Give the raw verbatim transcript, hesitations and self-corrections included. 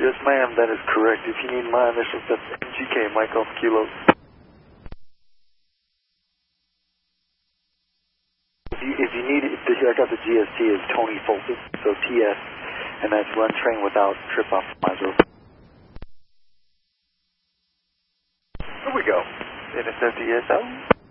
Yes, ma'am, that is correct. If you need my initials, that's M G K, Mike Golf Kilo. If you, if you need it, I got the G S T as Tony Fulton, so T S, and that's run train without trip optimizer. Here we go. N S F D S out.